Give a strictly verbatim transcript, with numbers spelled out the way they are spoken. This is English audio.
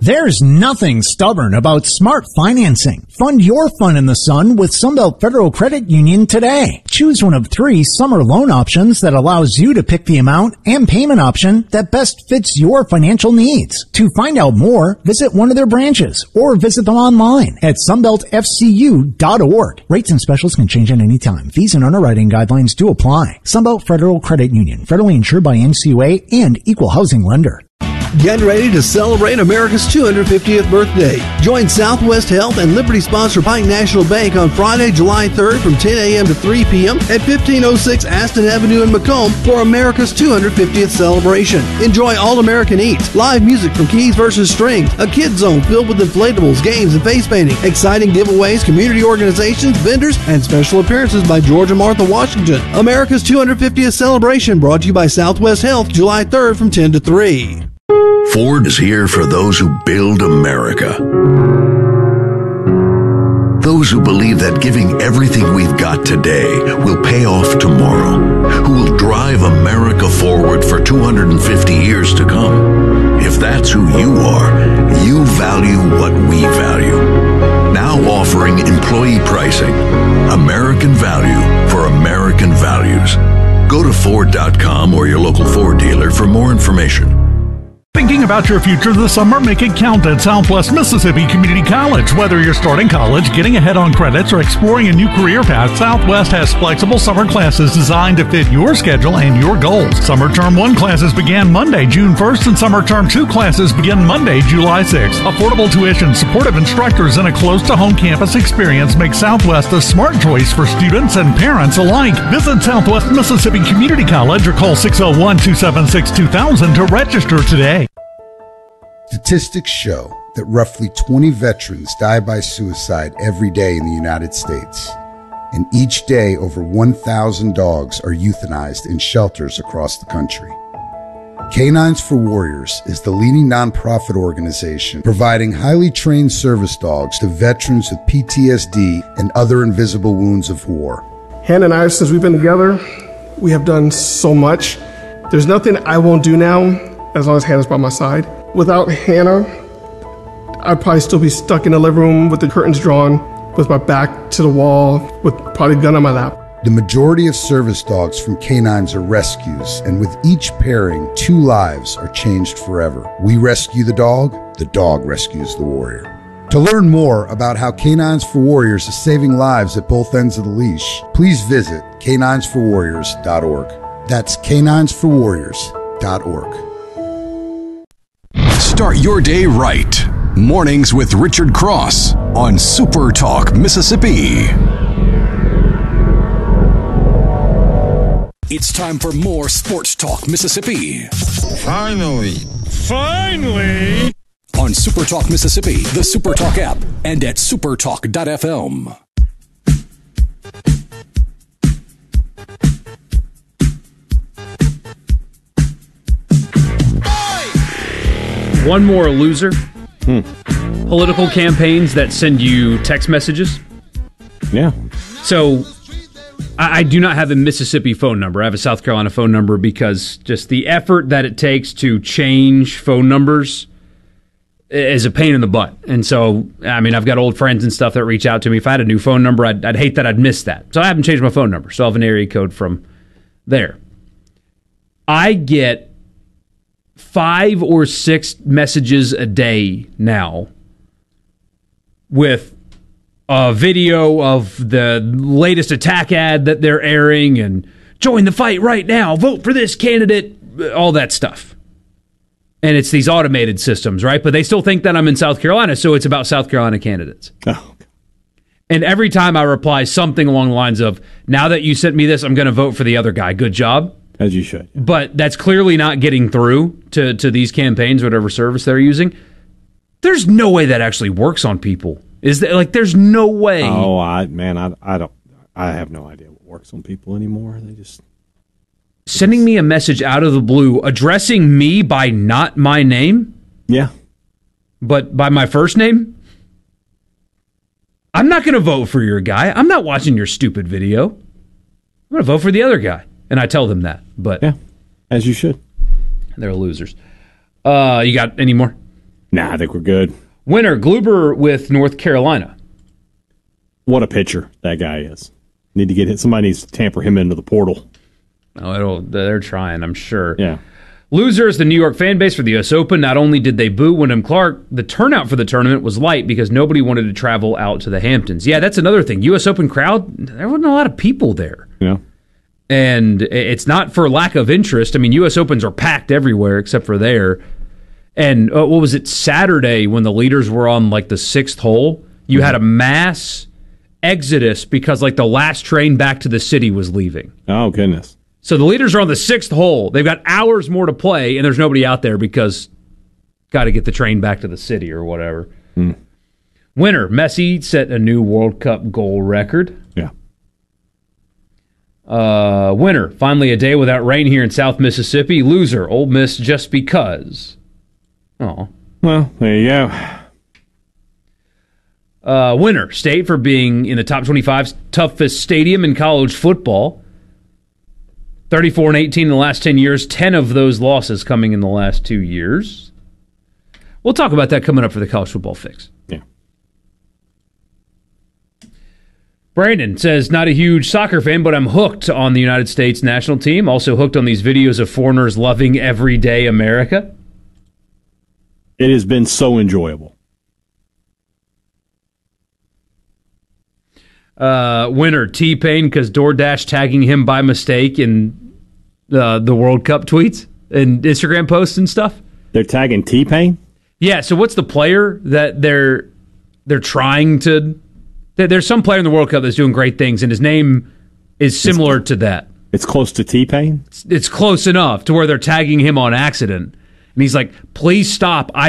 There's nothing stubborn about smart financing. Fund your fun in the sun with Sunbelt Federal Credit Union today. Choose one of three summer loan options that allows you to pick the amount and payment option that best fits your financial needs. To find out more, visit one of their branches or visit them online at sunbelt f c u dot org. Rates and specials can change at any time. Fees and underwriting guidelines do apply. Sunbelt Federal Credit Union, federally insured by N C U A and Equal Housing Lender. Get ready to celebrate America's two hundred fiftieth birthday. Join Southwest Health and Liberty-sponsored Pike National Bank on Friday, July third from ten a.m. to three p.m. at fifteen oh six Aston Avenue in Macomb for America's two hundred fiftieth celebration. Enjoy All-American Eats, live music from Keys versus Strings, a kid zone filled with inflatables, games, and face painting, exciting giveaways, community organizations, vendors, and special appearances by George and Martha Washington. America's two hundred fiftieth celebration brought to you by Southwest Health, July third from ten to three. Ford is here for those who build America. Those who believe that giving everything we've got today will pay off tomorrow. Who will drive America forward for two hundred fifty years to come. If that's who you are, you value what we value. Now offering employee pricing. American value for American values. Go to Ford dot com or your local Ford dealer for more information. Thinking about your future this summer? Make it count at Southwest Mississippi Community College. Whether you're starting college, getting ahead on credits, or exploring a new career path, Southwest has flexible summer classes designed to fit your schedule and your goals. Summer Term one classes begin Monday, June first, and Summer Term two classes begin Monday, July sixth. Affordable tuition, supportive instructors, and a close-to-home campus experience make Southwest a smart choice for students and parents alike. Visit Southwest Mississippi Community College or call six oh one, two seven six, two thousand to register today. Statistics show that roughly twenty veterans die by suicide every day in the United States. And each day, over one thousand dogs are euthanized in shelters across the country. Canines for Warriors is the leading nonprofit organization providing highly trained service dogs to veterans with P T S D and other invisible wounds of war. Hannah and I, since we've been together, we have done so much. There's nothing I won't do now as long as Hannah's by my side. Without Hannah, I'd probably still be stuck in the living room with the curtains drawn, with my back to the wall, with probably a gun on my lap. The majority of service dogs from canines are rescues, and with each pairing, two lives are changed forever. We rescue the dog, the dog rescues the warrior. To learn more about how Canines for Warriors is saving lives at both ends of the leash, please visit canines for warriors dot org. That's canines for warriors dot org. Start your day right. Mornings with Richard Cross on Super Talk Mississippi. It's time for more Sports Talk Mississippi. Finally. Finally! On Super Talk Mississippi, the Super Talk app, and at supertalk dot f m. One more loser. Hmm. Political campaigns that send you text messages. Yeah. So I, I do not have a Mississippi phone number. I have a South Carolina phone number because just the effort that it takes to change phone numbers is a pain in the butt. And so, I mean, I've got old friends and stuff that reach out to me. If I had a new phone number, I'd, I'd hate that I'd miss that. So I haven't changed my phone number. So I have an area code from there. I get five or six messages a day now with a video of the latest attack ad that they're airing and join the fight right now, vote for this candidate, all that stuff. And it's these automated systems, right? But they still think that I'm in South Carolina, so it's about South Carolina candidates. Oh. And every time I reply something along the lines of, now that you sent me this, I'm going to vote for the other guy. Good job. As you should. But that's clearly not getting through to, to these campaigns, whatever service they're using. There's no way that actually works on people. Is that like there's no way? Oh, I man, I I don't I have no idea what works on people anymore. They just sending me a message out of the blue addressing me by not my name. Yeah. But by my first name? I'm not going to vote for your guy. I'm not watching your stupid video. I'm going to vote for the other guy. And I tell them that, but yeah, as you should. They're losers. Uh, you got any more? Nah, I think we're good. Winner, Gluber with North Carolina. What a pitcher that guy is. Need to get hit. Somebody needs to tamper him into the portal. Oh, it'll, they're trying, I'm sure. Yeah. Loser is the New York fan base for the U S Open. Not only did they boo Wyndham Clark, the turnout for the tournament was light because nobody wanted to travel out to the Hamptons. Yeah, that's another thing. U S Open crowd, there wasn't a lot of people there. Yeah. And it's not for lack of interest. I mean, U S Opens are packed everywhere except for there. And uh, what was it, Saturday when the leaders were on like the sixth hole, you mm-hmm. had a mass exodus because like the last train back to the city was leaving. Oh, goodness. So the leaders are on the sixth hole. They've got hours more to play, and there's nobody out there because got to get the train back to the city or whatever. Mm. Winner, Messi set a new World Cup goal record. Yeah. Uh, winner, finally a day without rain here in South Mississippi. Loser, Ole Miss just because. Oh. Well, there you go. Uh, winner, State for being in the top twenty-five toughest stadium in college football. thirty-four and eighteen in the last ten years, ten of those losses coming in the last two years. We'll talk about that coming up for the College Football Fix. Yeah. Brandon says, not a huge soccer fan, but I'm hooked on the United States national team. Also hooked on these videos of foreigners loving everyday America. It has been so enjoyable. Uh, winner, T-Pain, because DoorDash tagging him by mistake in uh, the World Cup tweets and Instagram posts and stuff. They're tagging T-Pain? Yeah, so what's the player that they're they're trying to... There's some player in the World Cup that's doing great things, and his name is similar it's, to that. It's close to T-Pain? It's, it's close enough to where they're tagging him on accident. And he's like, please stop. I